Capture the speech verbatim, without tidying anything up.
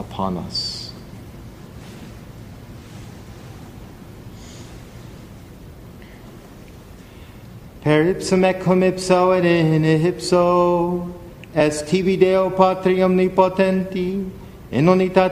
upon us. Per ipsum et cum ipso et in ipso est tibi Deo Patri omnipotenti, in unitate